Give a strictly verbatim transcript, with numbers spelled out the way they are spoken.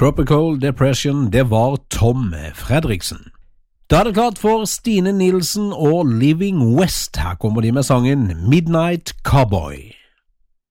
Tropical Depression, det var Tom Fredriksen. Da er det klart for Stine Nielsen og Living West. Her kommer de med sangen Midnight Cowboy.